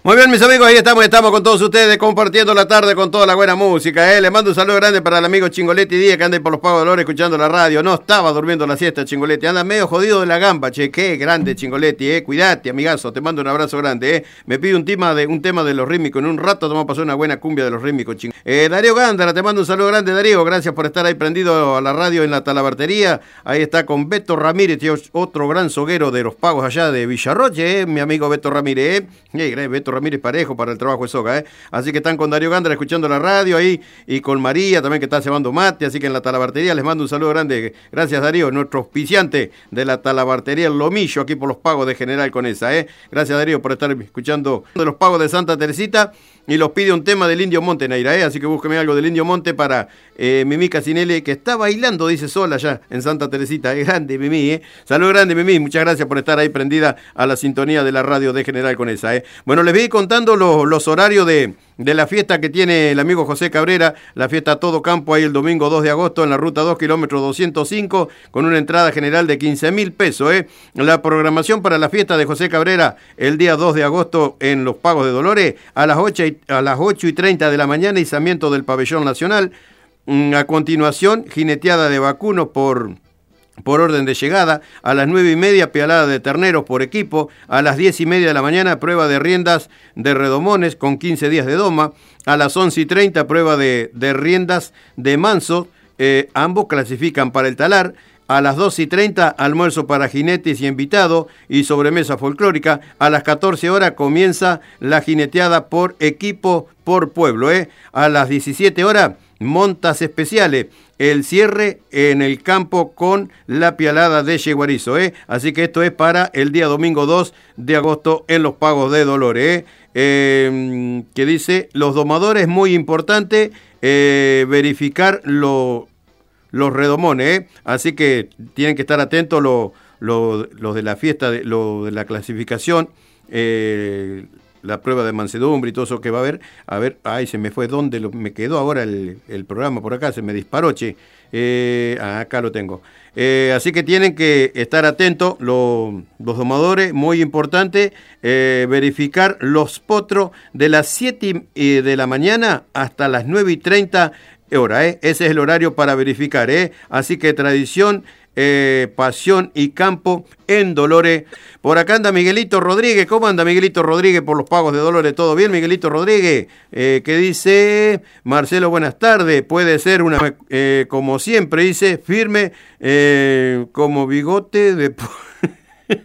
Muy bien, mis amigos, ahí estamos con todos ustedes compartiendo la tarde con toda la buena música. Le mando un saludo grande para el amigo Chingoletti Díaz que anda ahí por los Pagos de Dolores escuchando la radio. No estaba durmiendo la siesta, Chingoletti. Anda medio jodido de la gamba, che. Qué grande, Chingoletti, Cuídate, amigazo. Te mando un abrazo grande, Me pide un tema de los rítmicos. En un rato te vamos a pasar una buena cumbia de los rítmicos, ching. Darío Gándara, te mando un saludo grande, Darío. Gracias por estar ahí prendido a la radio en la Talabartería. Ahí está con Beto Ramírez, otro gran soguero de los Pagos allá de Villarroche, mi amigo Beto Ramírez, Beto Ramírez parejo para el trabajo de soga, Así que están con Darío Gándara escuchando la radio ahí y con María también que está cebando mate, así que en la Talabartería les mando un saludo grande. Gracias, Darío, nuestro auspiciante de la Talabartería El Lomillo aquí por los Pagos de General Conesa, Gracias, Darío, por estar escuchando de los Pagos de Santa Teresita. Y los pide un tema del Indio Monte, Naira, Así que búsqueme algo del Indio Monte para Mimi Casinelli, que está bailando, dice sola allá en Santa Teresita. Grande, Mimi, Salud grande, Mimi. Muchas gracias por estar ahí prendida a la sintonía de la radio de General Conesa, Bueno, les voy contando los horarios de la fiesta que tiene el amigo José Cabrera, la fiesta a todo campo ahí el domingo 2 de agosto en la ruta 2, kilómetro 205, con una entrada general de 15.000 pesos, La programación para la fiesta de José Cabrera el día 2 de agosto en los Pagos de Dolores a las 8:30 de la mañana, izamiento del pabellón nacional. A continuación, jineteada de vacunos por orden de llegada. A las 9:30, pealada de terneros por equipo. A las 10:30 de la mañana, prueba de riendas de redomones con 15 días de doma. A las 11:30, prueba de riendas de manso. Ambos clasifican para el talar. A las 12:30, almuerzo para jinetes y invitado y sobremesa folclórica. A las 14 horas comienza la jineteada por equipo por pueblo. A las 17 horas, montas especiales. El cierre en el campo con la pialada de Yeguarizo, Así que esto es para el día domingo 2 de agosto en los Pagos de Dolores, Que dice, los domadores, muy importante, verificar los redomones, Así que tienen que estar atentos los de la fiesta, lo de la clasificación, la prueba de mansedumbre y todo eso que va a haber. A ver, ay, se me fue, ¿dónde me quedó ahora el programa por acá? Se me disparó, che. Acá lo tengo. Así que tienen que estar atentos los domadores, muy importante, verificar los potros de las 7 de la mañana hasta las 9:30 horas, Ese es el horario para verificar, Así que tradición, pasión y campo en Dolores. Por acá anda Miguelito Rodríguez. ¿Cómo anda Miguelito Rodríguez por los Pagos de Dolores? ¿Todo bien, Miguelito Rodríguez? ¿Qué dice? Marcelo, buenas tardes. Puede ser una, como siempre, dice, firme como bigote de...